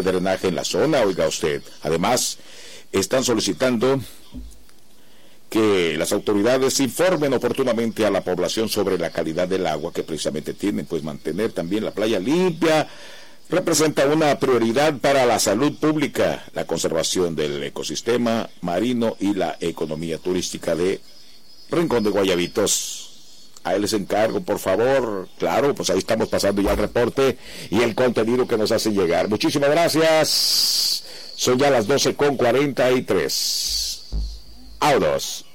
de drenaje en la zona, oiga usted. Además, están solicitando que las autoridades informen oportunamente a la población sobre la calidad del agua que precisamente tienen, pues mantener también la playa limpia representa una prioridad para la salud pública, la conservación del ecosistema marino y la economía turística de Rincón de Guayabitos. A él les encargo, por favor. Claro, pues ahí estamos pasando ya el reporte y el contenido que nos hacen llegar. Muchísimas gracias. Son ya las 12:43. Audos.